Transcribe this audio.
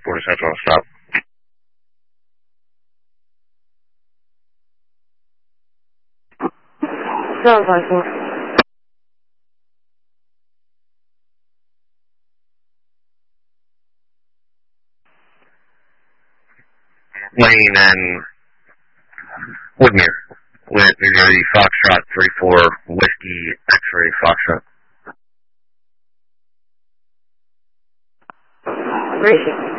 Florida Central, stop. Sounds like it. Lane and Woodmere with New Jersey Foxtrot 34 Whiskey X-Ray Foxtrot. Racing.